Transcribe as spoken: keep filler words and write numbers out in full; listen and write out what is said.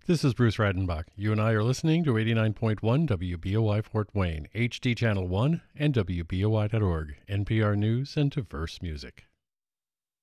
This is Bruce Redenbach. You and I are listening to eighty-nine point one W B O I Fort Wayne, H D Channel one, and W B O I dot org, N P R News and diverse music.